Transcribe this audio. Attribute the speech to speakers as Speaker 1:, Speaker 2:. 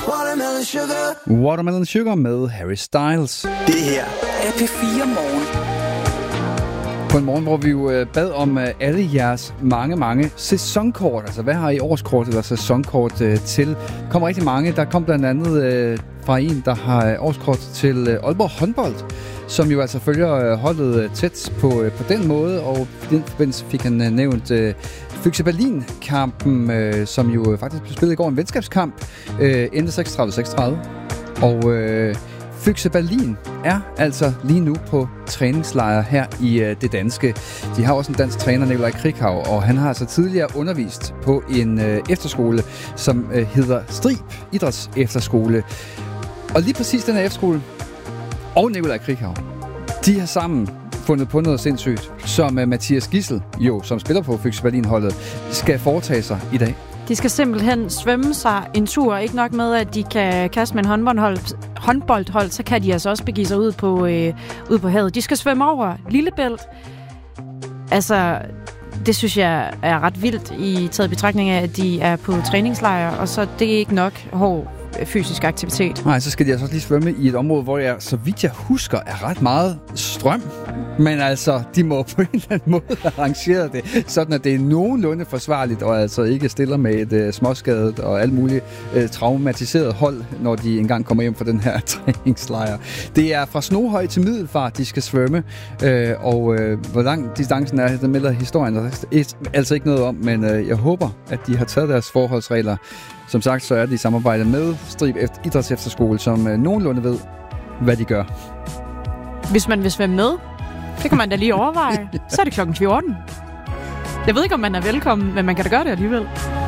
Speaker 1: Watermelon Sugar med Harry Styles.
Speaker 2: Det her er P4 Morgen.
Speaker 1: På en morgen, hvor vi jo bad om alle jeres mange sæsonkort. Altså, hvad har I årskort eller sæsonkort til? Der kommer rigtig mange. Der kom blandt andet fra en, der har årskort til Aalborg håndbold, som jo altså følger holdet tæt på den måde. Og i den forbindelse fik han nævnt Füchse Berlin-kampen, som jo faktisk blev spillet i går, en venskabskamp, endte 36-36. Og Füchse Berlin er altså lige nu på træningslejr her i det danske. De har også en dansk træner, Nikolaj Krikau, og han har altså tidligere undervist på en efterskole, som hedder Strib Idræts Efterskole. Og lige præcis den her efterskole og Nikolaj Krikau, de har sammen fundet på noget sindssygt, som Mathias Gissel, jo, som spiller på Füchse Berlin-holdet, skal foretage sig i dag.
Speaker 3: De skal simpelthen svømme sig en tur. Ikke nok med, at de kan kaste med en håndboldhold, så kan de altså også begive sig ud på havet. De skal svømme over Lillebælt. Altså, det synes jeg er ret vildt i taget betragtning af, at de er på træningslejr, og så det er ikke nok hård fysisk aktivitet.
Speaker 1: Nej, så skal de altså også lige svømme i et område, hvor jeg, så vidt jeg husker, er ret meget strøm. Men altså, de må på en eller anden måde arrangere det, sådan at det er nogenlunde forsvarligt, og altså ikke stiller med et småskadet og alt muligt traumatiseret hold, når de engang kommer hjem fra den her træningslejr. Det er fra Snoghøj til Middelfart, de skal svømme, og hvor lang distancen er, den melder historien der er altså ikke noget om, men jeg håber, at de har taget deres forholdsregler. Som sagt, så er de i samarbejde med Strib Idræts Efterskole, som nogenlunde ved, hvad de gør.
Speaker 3: Hvis man vil svømme med, det kan man da lige overveje. Så er det 14:00. Jeg ved ikke, om man er velkommen, men man kan da gøre det alligevel.